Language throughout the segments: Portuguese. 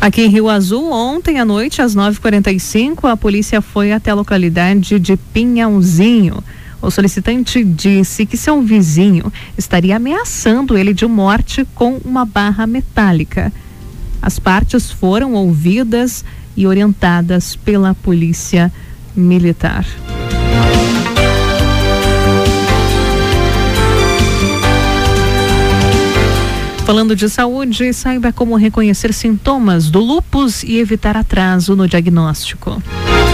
Aqui em Rio Azul, ontem à noite, às 9h45, a polícia foi até a localidade de Pinhalzinho. O solicitante disse que seu vizinho estaria ameaçando ele de morte com uma barra metálica. As partes foram ouvidas e orientadas pela polícia militar. Falando de saúde, saiba como reconhecer sintomas do lúpus e evitar atraso no diagnóstico.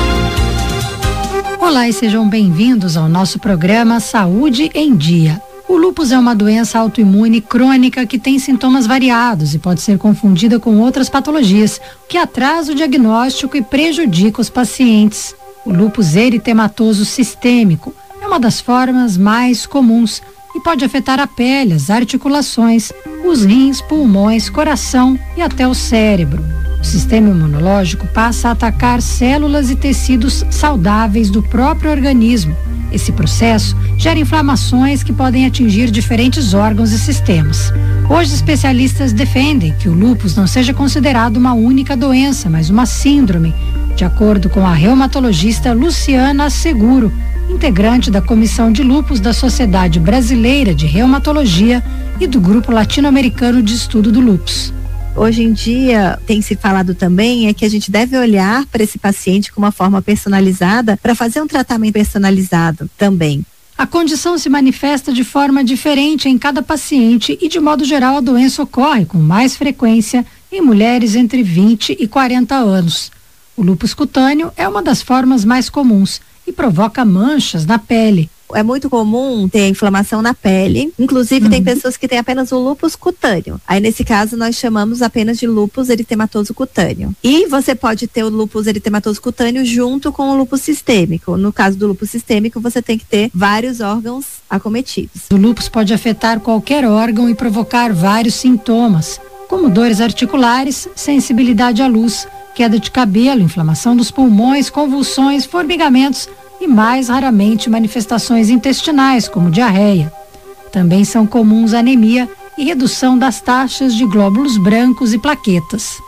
Olá e sejam bem-vindos ao nosso programa Saúde em Dia. O lúpus é uma doença autoimune crônica que tem sintomas variados e pode ser confundida com outras patologias, o que atrasa o diagnóstico e prejudica os pacientes. O lúpus eritematoso sistêmico é uma das formas mais comuns e pode afetar a pele, as articulações, os rins, pulmões, coração e até o cérebro. O sistema imunológico passa a atacar células e tecidos saudáveis do próprio organismo. Esse processo gera inflamações que podem atingir diferentes órgãos e sistemas. Hoje, especialistas defendem que o lúpus não seja considerado uma única doença, mas uma síndrome, de acordo com a reumatologista Luciana Seguro, integrante da Comissão de Lúpus da Sociedade Brasileira de Reumatologia e do Grupo Latino-Americano de Estudo do Lúpus. Hoje em dia, tem se falado também que a gente deve olhar para esse paciente com uma forma personalizada para fazer um tratamento personalizado também. A condição se manifesta de forma diferente em cada paciente e, de modo geral, a doença ocorre com mais frequência em mulheres entre 20 e 40 anos. O lúpus cutâneo é uma das formas mais comuns e provoca manchas na pele. É muito comum ter inflamação na pele, inclusive tem pessoas que têm apenas o lúpus cutâneo. Aí nesse caso nós chamamos apenas de lúpus eritematoso cutâneo. E você pode ter o lúpus eritematoso cutâneo junto com o lúpus sistêmico. No caso do lúpus sistêmico você tem que ter vários órgãos acometidos. O lúpus pode afetar qualquer órgão e provocar vários sintomas, como dores articulares, sensibilidade à luz, queda de cabelo, inflamação dos pulmões, convulsões, formigamentos e, mais raramente, manifestações intestinais, como diarreia. Também são comuns anemia e redução das taxas de glóbulos brancos e plaquetas.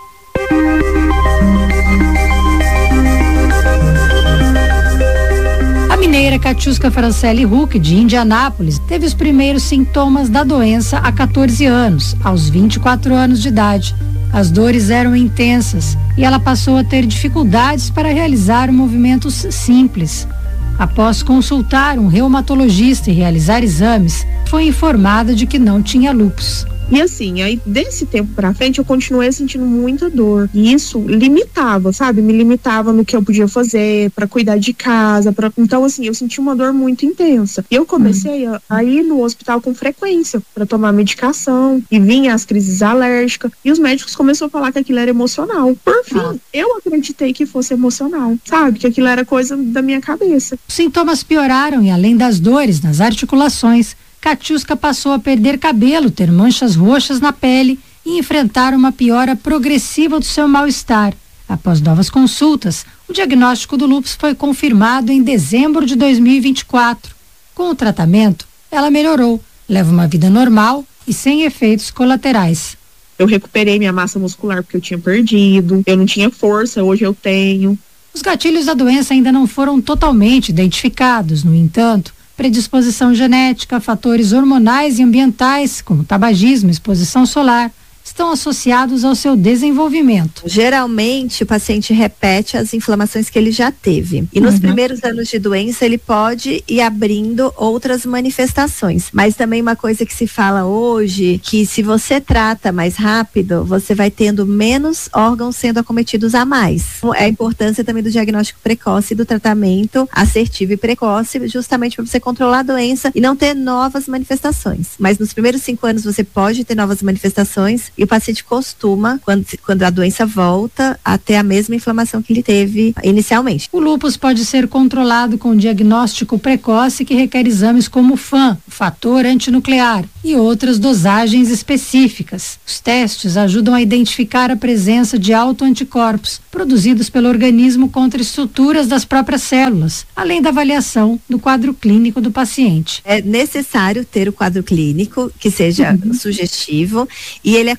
A mineira Katiuska Francelli Huck, de Indianápolis, teve os primeiros sintomas da doença há 14 anos, aos 24 anos de idade. As dores eram intensas e ela passou a ter dificuldades para realizar movimentos simples. Após consultar um reumatologista e realizar exames, foi informada de que não tinha lúpus. E assim, aí desse tempo pra frente eu continuei sentindo muita dor. E isso limitava, sabe? Me limitava no que eu podia fazer pra cuidar de casa. Então, assim, eu senti uma dor muito intensa. E eu comecei a ir no hospital com frequência pra tomar medicação. E vinha as crises alérgicas. E os médicos começaram a falar que aquilo era emocional. Por fim, eu acreditei que fosse emocional, sabe? Que aquilo era coisa da minha cabeça. Os sintomas pioraram e, além das dores nas articulações, Katiuska passou a perder cabelo, ter manchas roxas na pele e enfrentar uma piora progressiva do seu mal-estar. Após novas consultas, o diagnóstico do lúpus foi confirmado em dezembro de 2024. Com o tratamento, ela melhorou, leva uma vida normal e sem efeitos colaterais. Eu recuperei minha massa muscular porque eu tinha perdido, eu não tinha força, hoje eu tenho. Os gatilhos da doença ainda não foram totalmente identificados, no entanto, predisposição genética, fatores hormonais e ambientais, como tabagismo, exposição solar, estão associados ao seu desenvolvimento. Geralmente, o paciente repete as inflamações que ele já teve. E nos primeiros anos de doença, ele pode ir abrindo outras manifestações. Mas também uma coisa que se fala hoje, que se você trata mais rápido, você vai tendo menos órgãos sendo acometidos a mais. É a importância também do diagnóstico precoce e do tratamento assertivo e precoce, justamente para você controlar a doença e não ter novas manifestações. Mas nos primeiros 5 anos, você pode ter novas manifestações e o paciente costuma, quando a doença volta, a ter a mesma inflamação que ele teve inicialmente. O lúpus pode ser controlado com diagnóstico precoce que requer exames como o FAN, o fator antinuclear, e outras dosagens específicas. Os testes ajudam a identificar a presença de autoanticorpos produzidos pelo organismo contra estruturas das próprias células, além da avaliação do quadro clínico do paciente. É necessário ter o quadro clínico que seja sugestivo e ele é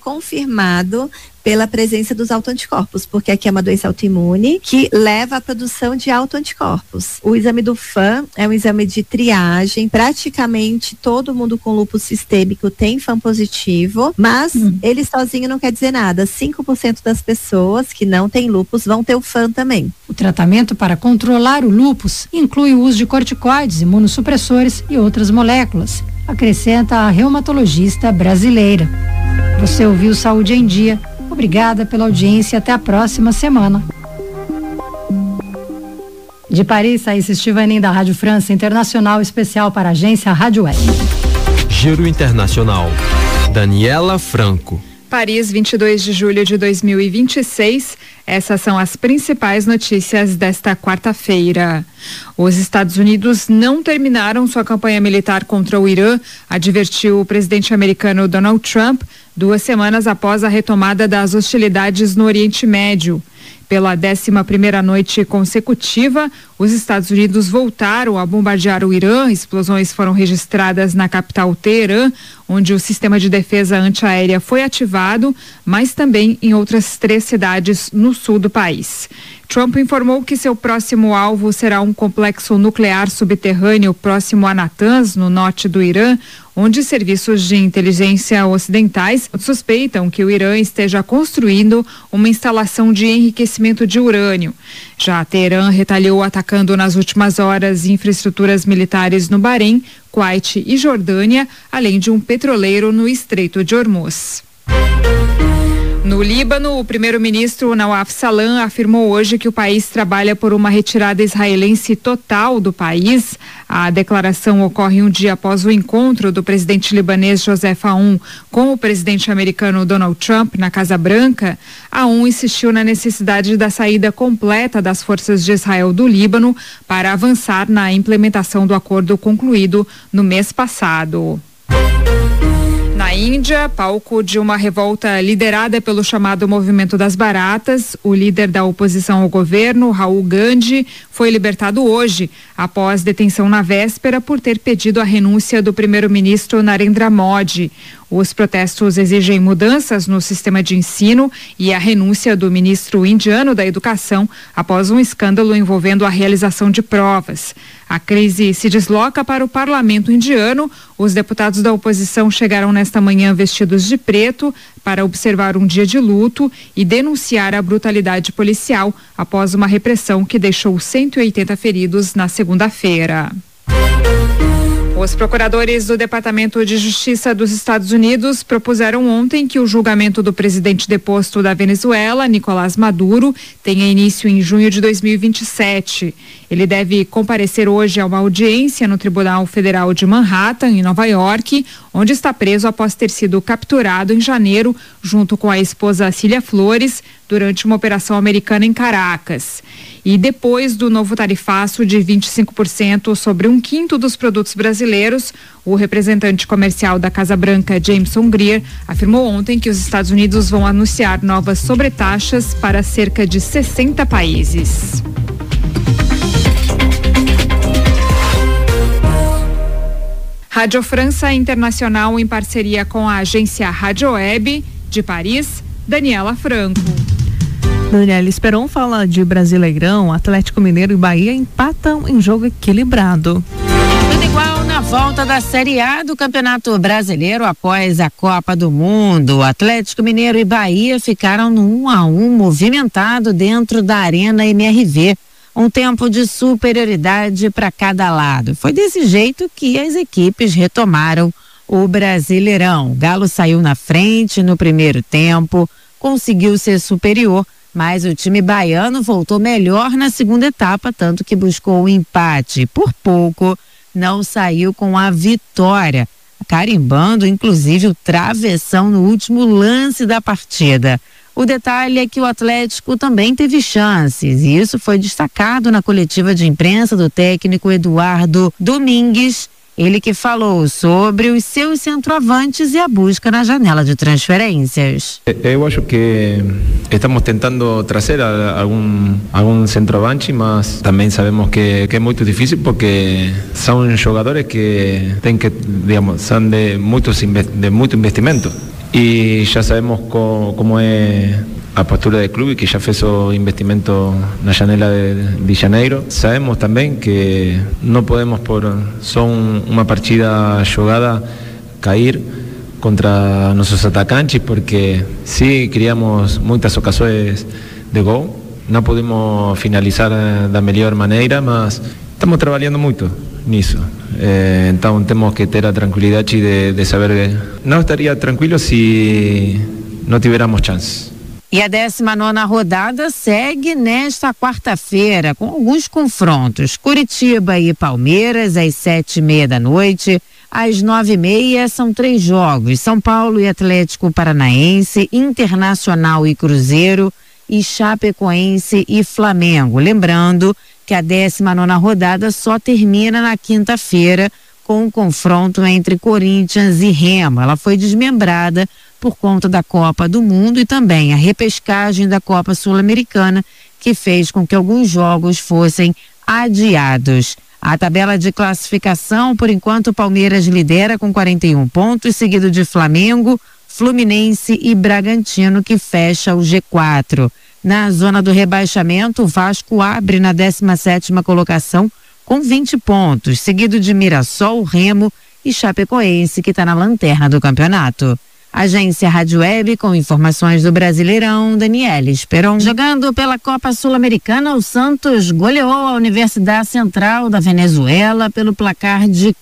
confirmado pela presença dos autoanticorpos, porque aqui é uma doença autoimune que leva à produção de autoanticorpos. O exame do FAM é um exame de triagem, praticamente todo mundo com lúpus sistêmico tem FAM positivo, mas ele sozinho não quer dizer nada. 5% das pessoas que não têm lúpus vão ter o FAM também. O tratamento para controlar o lúpus inclui o uso de corticoides, imunossupressores e outras moléculas, acrescenta a reumatologista brasileira. Você ouviu Saúde em Dia. Obrigada pela audiência e até a próxima semana. De Paris, Thaís Estivanin, da Rádio França Internacional, especial para a agência Rádio Web. Giro Internacional. Daniela Franco. Paris, 22 de julho de 2026. Essas são as principais notícias desta quarta-feira. Os Estados Unidos não terminaram sua campanha militar contra o Irã, advertiu o presidente americano Donald Trump, 2 semanas após a retomada das hostilidades no Oriente Médio. Pela 11ª noite consecutiva, os Estados Unidos voltaram a bombardear o Irã. Explosões foram registradas na capital Teherã, onde o sistema de defesa antiaérea foi ativado, mas também em outras 3 cidades no sul do país. Trump informou que seu próximo alvo será um complexo nuclear subterrâneo próximo a Natanz, no norte do Irã, onde serviços de inteligência ocidentais suspeitam que o Irã esteja construindo uma instalação de enriquecimento de urânio. Já Teherã retaliou atacando nas últimas horas infraestruturas militares no Bahrein, Kuwait e Jordânia, além de um petroleiro no Estreito de Hormuz. No Líbano, o primeiro-ministro Nawaf Salam afirmou hoje que o país trabalha por uma retirada israelense total do país. A declaração ocorre um dia após o encontro do presidente libanês Joseph Aoun com o presidente americano Donald Trump na Casa Branca. Aoun insistiu na necessidade da saída completa das forças de Israel do Líbano para avançar na implementação do acordo concluído no mês passado. Na Índia, palco de uma revolta liderada pelo chamado Movimento das Baratas, o líder da oposição ao governo, Rahul Gandhi, foi libertado hoje, após detenção na véspera por ter pedido a renúncia do primeiro-ministro Narendra Modi. Os protestos exigem mudanças no sistema de ensino e a renúncia do ministro indiano da Educação após um escândalo envolvendo a realização de provas. A crise se desloca para o parlamento indiano. Os deputados da oposição chegaram nesta manhã vestidos de preto para observar um dia de luto e denunciar a brutalidade policial após uma repressão que deixou 180 feridos na segunda-feira. Os procuradores do Departamento de Justiça dos Estados Unidos propuseram ontem que o julgamento do presidente deposto da Venezuela, Nicolás Maduro, tenha início em junho de 2027. Ele deve comparecer hoje a uma audiência no Tribunal Federal de Manhattan, em Nova York, onde está preso após ter sido capturado em janeiro, junto com a esposa Cília Flores, durante uma operação americana em Caracas. E depois do novo tarifaço de 25% sobre 1/5 dos produtos brasileiros, o representante comercial da Casa Branca, Jameson Greer, afirmou ontem que os Estados Unidos vão anunciar novas sobretaxas para cerca de 60 países. Rádio França Internacional, em parceria com a agência Rádio Web, de Paris, Daniela Franco. Daniela Esperon fala de Brasileirão. Atlético Mineiro e Bahia empatam em jogo equilibrado. Tudo igual na volta da Série A do Campeonato Brasileiro após a Copa do Mundo. Atlético Mineiro e Bahia ficaram no 1-1 movimentado dentro da Arena MRV. Um tempo de superioridade para cada lado. Foi desse jeito que as equipes retomaram o Brasileirão. O Galo saiu na frente no primeiro tempo, conseguiu ser superior, mas o time baiano voltou melhor na segunda etapa, tanto que buscou o empate. Por pouco, não saiu com a vitória, carimbando inclusive o travessão no último lance da partida. O detalhe é que o Atlético também teve chances, e isso foi destacado na coletiva de imprensa do técnico Eduardo Domingues, ele que falou sobre os seus centroavantes e a busca na janela de transferências. Eu acho que estamos tentando trazer algum centroavante, mas também sabemos que é muito difícil porque são jogadores que têm que, digamos, são de muito investimento. y ya sabemos cómo es a postura del club, que ya fez o investimento na janela de Janeiro. Sabemos também que não podemos, por só uma partida jogada, cair contra nossos atacantes, porque sí criamos muitas ocasiões de gol, não pudimos finalizar da melhor maneira, mas estamos trabalhando muito nisso. Então temos que ter a tranquilidade de saber que não estaria tranquilo se não tivéssemos chance. E a 19ª rodada segue nesta quarta-feira, com alguns confrontos. Curitiba e Palmeiras, às 7h30 da noite. Às 9h30 são 3 jogos. São Paulo e Atlético Paranaense, Internacional e Cruzeiro, e Chapecoense e Flamengo. Lembrando que a 19ª rodada só termina na quinta-feira com o confronto entre Corinthians e Remo. Ela foi desmembrada por conta da Copa do Mundo e também a repescagem da Copa Sul-Americana, que fez com que alguns jogos fossem adiados. A tabela de classificação, por enquanto, o Palmeiras lidera com 41 pontos, seguido de Flamengo, Fluminense e Bragantino, que fecha o G4. Na zona do rebaixamento, o Vasco abre na 17ª colocação com 20 pontos, seguido de Mirassol, Remo e Chapecoense, que está na lanterna do campeonato. Agência Rádio Web, com informações do Brasileirão, Daniela Esperon. Jogando pela Copa Sul-Americana, o Santos goleou a Universidade Central da Venezuela pelo placar de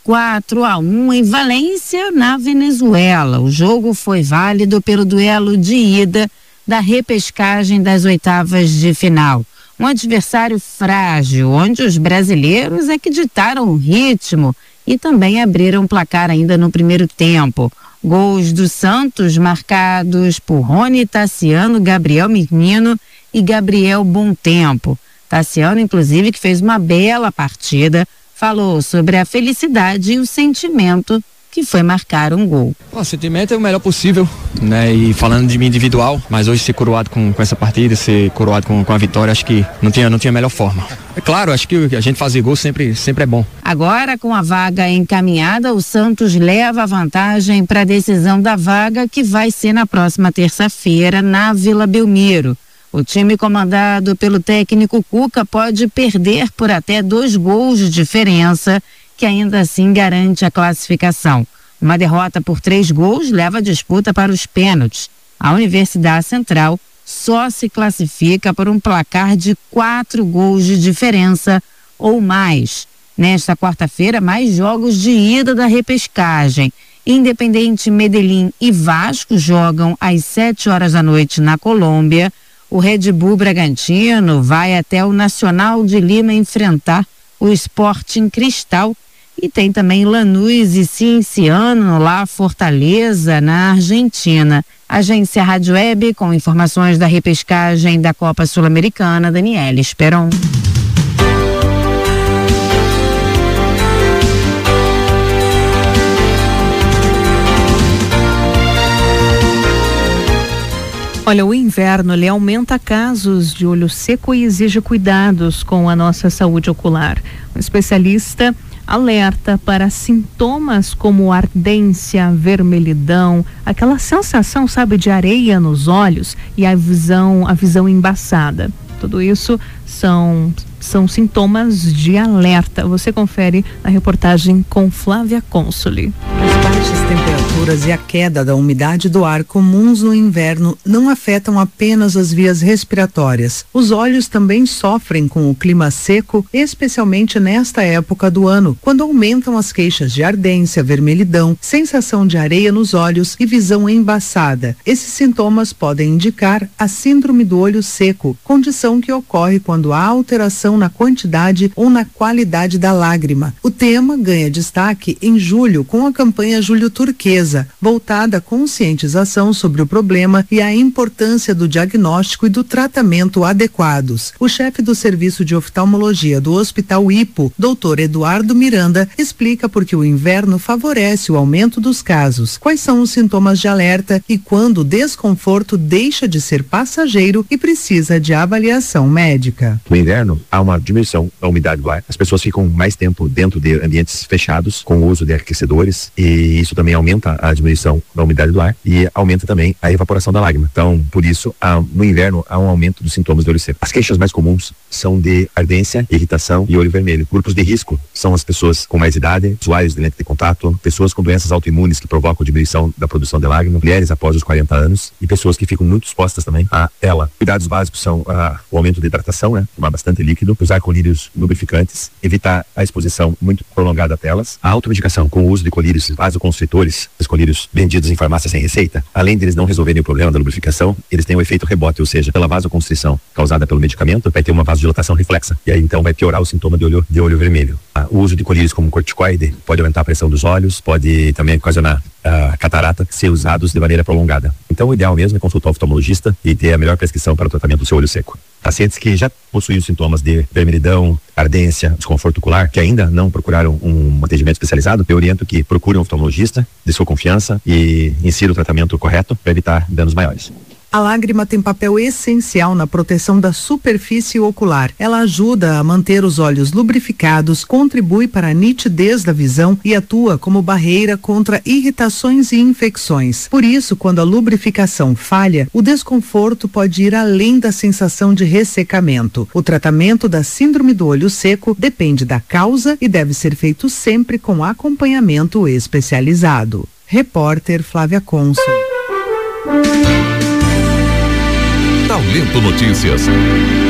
4-1 em Valência, na Venezuela. O jogo foi válido pelo duelo de ida da repescagem das oitavas de final. Um adversário frágil, onde os brasileiros é que ditaram o ritmo e também abriram o placar ainda no primeiro tempo. Gols do Santos marcados por Rony Tassiano, Gabriel Menino e Gabriel Bom Tempo. Tassiano, inclusive, que fez uma bela partida, falou sobre a felicidade e o sentimento que foi marcar um gol. O sentimento é o melhor possível, né? E falando de mim individual, mas hoje ser coroado com essa partida, ser coroado com a vitória, acho que não tinha melhor forma. É claro, acho que a gente fazer gol sempre é bom. Agora, com a vaga encaminhada, o Santos leva a vantagem para a decisão da vaga, que vai ser na próxima terça-feira na Vila Belmiro. O time comandado pelo técnico Cuca pode perder por até 2 gols de diferença, que ainda assim garante a classificação. Uma derrota por 3 gols leva a disputa para os pênaltis. A Universidade Central só se classifica por um placar de 4 gols de diferença ou mais. Nesta quarta-feira, mais jogos de ida da repescagem. Independente Medellín e Vasco jogam às 7h da noite na Colômbia. O Red Bull Bragantino vai até o Nacional de Lima enfrentar o Sporting Cristal. E tem também Lanús e Cienciano, lá Fortaleza, na Argentina. Agência Rádio Web, com informações da repescagem da Copa Sul-Americana, Daniela Esperon. Olha, o inverno, ele aumenta casos de olho seco e exige cuidados com a nossa saúde ocular. Um especialista alerta para sintomas como ardência, vermelhidão, aquela sensação, sabe, de areia nos olhos e a visão embaçada. Tudo isso são sintomas de alerta. Você confere na reportagem com Flávia Consoli. As baixas temperaturas e a queda da umidade do ar comuns no inverno não afetam apenas as vias respiratórias. Os olhos também sofrem com o clima seco, especialmente nesta época do ano, quando aumentam as queixas de ardência, vermelhidão, sensação de areia nos olhos e visão embaçada. Esses sintomas podem indicar a síndrome do olho seco, condição que ocorre quando há alteração na quantidade ou na qualidade da lágrima. O tema ganha destaque em julho com a campanha Julho Turquesa, voltada à conscientização sobre o problema e a importância do diagnóstico e do tratamento adequados. O chefe do Serviço de Oftalmologia do Hospital Ipo, Dr. Eduardo Miranda, explica por que o inverno favorece o aumento dos casos, quais são os sintomas de alerta e quando o desconforto deixa de ser passageiro e precisa de avaliação médica. No inverno, há uma diminuição da umidade do ar. As pessoas ficam mais tempo dentro de ambientes fechados, com o uso de aquecedores, e isso também aumenta a diminuição da umidade do ar e aumenta também a evaporação da lágrima. Então, por isso, no inverno há um aumento dos sintomas de olho seco. As queixas mais comuns são de ardência, irritação e olho vermelho. Grupos de risco são as pessoas com mais idade, usuários de lente de contato, pessoas com doenças autoimunes que provocam diminuição da produção de lágrima, mulheres após os 40 anos e pessoas que ficam muito expostas também a ela. Cuidados básicos são o aumento de hidratação, né? Tomar bastante líquido, usar colírios lubrificantes, evitar a exposição muito prolongada a telas, a automedicação com o uso de colírios vasoconstritores, os colírios vendidos em farmácia sem receita, além deles não resolverem o problema da lubrificação, eles têm o efeito rebote, ou seja, pela vasoconstrição causada pelo medicamento, vai ter uma vasodilatação reflexa, e aí então vai piorar o sintoma de olho vermelho. O uso de colírios como corticoide pode aumentar a pressão dos olhos, pode também ocasionar catarata, ser usados de maneira prolongada. Então o ideal mesmo é consultar o oftalmologista e ter a melhor prescrição para o tratamento do seu olho seco. Pacientes que já possuem sintomas de vermelhidão, ardência, desconforto ocular, que ainda não procuraram um atendimento especializado, eu oriento que procurem um oftalmologista de sua confiança e insira o tratamento correto para evitar danos maiores. A lágrima tem papel essencial na proteção da superfície ocular. Ela ajuda a manter os olhos lubrificados, contribui para a nitidez da visão e atua como barreira contra irritações e infecções. Por isso, quando a lubrificação falha, o desconforto pode ir além da sensação de ressecamento. O tratamento da síndrome do olho seco depende da causa e deve ser feito sempre com acompanhamento especializado. Repórter Flávia Consul. Talento Notícias.